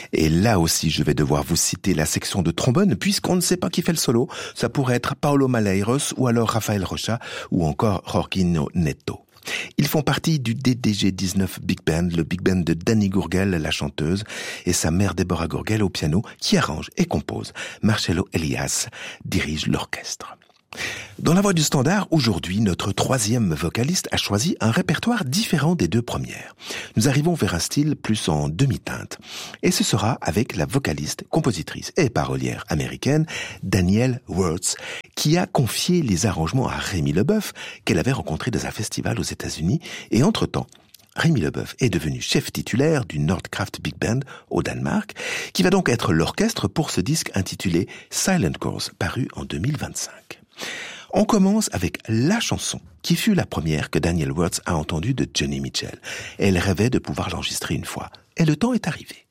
Et là aussi, je vais devoir vous citer la section de trombone, puisqu'on ne sait pas qui fait le solo. Ça pourrait être Paulo Malheiros, ou alors Rafael Rocha, ou encore Jorginho Neto. Ils font partie du DDG-19 Big Band, le Big Band de Dani Gurgel, la chanteuse, et sa mère Deborah Gurgel au piano, qui arrange et compose. Marcelo Elias dirige l'orchestre. Dans la voix du standard, aujourd'hui, notre troisième vocaliste a choisi un répertoire différent des deux premières. Nous arrivons vers un style plus en demi-teinte. Et ce sera avec la vocaliste, compositrice et parolière américaine Danielle Wirtz, qui a confié les arrangements à Rémi Leboeuf, qu'elle avait rencontré dans un festival aux États-Unis. Et entre-temps, Rémi Leboeuf est devenu chef titulaire du Nordkraft Big Band au Danemark, qui va donc être l'orchestre pour ce disque intitulé Silent Course, paru en 2025. On commence avec la chanson qui fut la première que Danielle Wirtz a entendue de Joni Mitchell. Elle rêvait de pouvoir l'enregistrer une fois. Et le temps est arrivé.